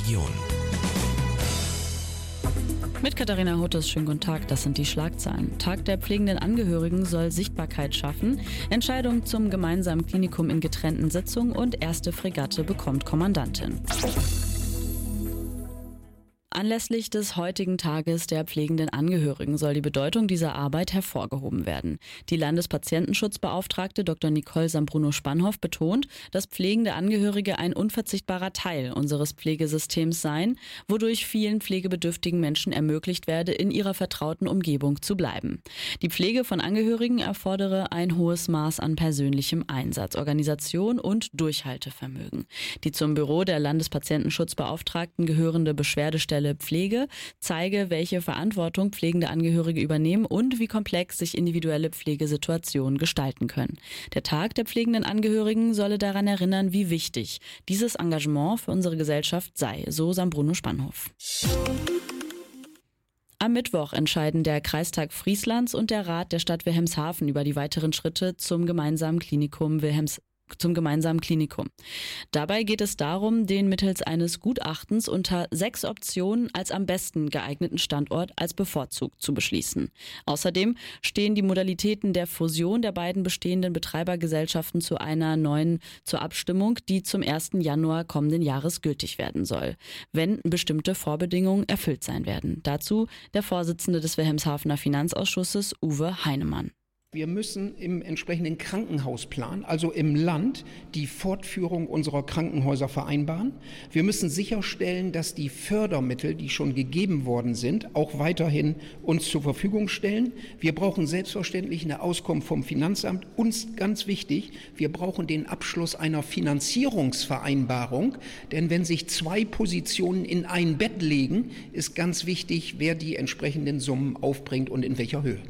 Region. Mit Katharina Huttes, schönen guten Tag, das sind die Schlagzeilen. Tag der pflegenden Angehörigen soll Sichtbarkeit schaffen, Entscheidung zum gemeinsamen Klinikum in getrennten Sitzungen und erste Fregatte bekommt Kommandantin. Anlässlich des heutigen Tages der pflegenden Angehörigen soll die Bedeutung dieser Arbeit hervorgehoben werden. Die Landespatientenschutzbeauftragte Dr. Nicole Sambruno-Spannhoff betont, dass pflegende Angehörige ein unverzichtbarer Teil unseres Pflegesystems seien, wodurch vielen pflegebedürftigen Menschen ermöglicht werde, in ihrer vertrauten Umgebung zu bleiben. Die Pflege von Angehörigen erfordere ein hohes Maß an persönlichem Einsatz, Organisation und Durchhaltevermögen. Die zum Büro der Landespatientenschutzbeauftragten gehörende Beschwerdestelle Pflege zeige, welche Verantwortung pflegende Angehörige übernehmen und wie komplex sich individuelle Pflegesituationen gestalten können. Der Tag der pflegenden Angehörigen solle daran erinnern, wie wichtig dieses Engagement für unsere Gesellschaft sei, so Sambruno-Spannhoff. Am Mittwoch entscheiden der Kreistag Frieslands und der Rat der Stadt Wilhelmshaven über die weiteren Schritte zum gemeinsamen Klinikum. Dabei geht es darum, den mittels eines Gutachtens unter 6 Optionen als am besten geeigneten Standort als bevorzugt zu beschließen. Außerdem stehen die Modalitäten der Fusion der beiden bestehenden Betreibergesellschaften zu einer neuen zur Abstimmung, die zum 1. Januar kommenden Jahres gültig werden soll, wenn bestimmte Vorbedingungen erfüllt sein werden. Dazu der Vorsitzende des Wilhelmshavener Finanzausschusses, Uwe Heinemann. Wir müssen im entsprechenden Krankenhausplan, also im Land, die Fortführung unserer Krankenhäuser vereinbaren. Wir müssen sicherstellen, dass die Fördermittel, die schon gegeben worden sind, auch weiterhin uns zur Verfügung stellen. Wir brauchen selbstverständlich eine Auskunft vom Finanzamt. Uns ganz wichtig, wir brauchen den Abschluss einer Finanzierungsvereinbarung. Denn wenn sich 2 Positionen in ein Bett legen, ist ganz wichtig, wer die entsprechenden Summen aufbringt und in welcher Höhe.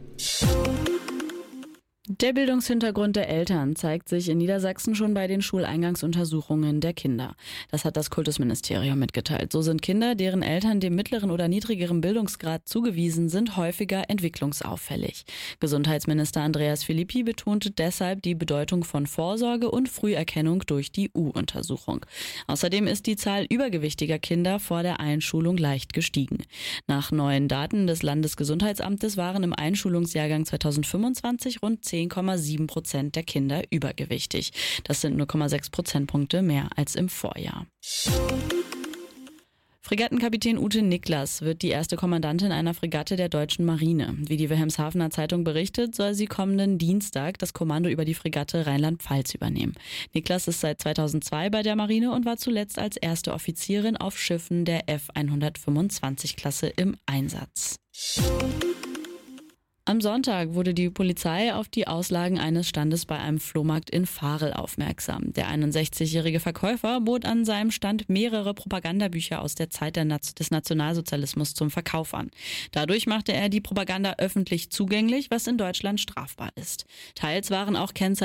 Der Bildungshintergrund der Eltern zeigt sich in Niedersachsen schon bei den Schuleingangsuntersuchungen der Kinder. Das hat das Kultusministerium mitgeteilt. So sind Kinder, deren Eltern dem mittleren oder niedrigeren Bildungsgrad zugewiesen sind, häufiger entwicklungsauffällig. Gesundheitsminister Andreas Filippi betonte deshalb die Bedeutung von Vorsorge und Früherkennung durch die U-Untersuchung. Außerdem ist die Zahl übergewichtiger Kinder vor der Einschulung leicht gestiegen. Nach neuen Daten des Landesgesundheitsamtes waren im Einschulungsjahrgang 2025 rund 10,7% der Kinder übergewichtig. Das sind 0,6 Prozentpunkte mehr als im Vorjahr. Fregattenkapitän Ute Niklas wird die erste Kommandantin einer Fregatte der deutschen Marine. Wie die Wilhelmshavener Zeitung berichtet, soll sie kommenden Dienstag das Kommando über die Fregatte Rheinland-Pfalz übernehmen. Niklas ist seit 2002 bei der Marine und war zuletzt als erste Offizierin auf Schiffen der F-125-Klasse im Einsatz. Am Sonntag wurde die Polizei auf die Auslagen eines Standes bei einem Flohmarkt in Varel aufmerksam. Der 61-jährige Verkäufer bot an seinem Stand mehrere Propagandabücher aus der Zeit des Nationalsozialismus zum Verkauf an. Dadurch machte er die Propaganda öffentlich zugänglich, was in Deutschland strafbar ist. Teils waren auch Kennzeichen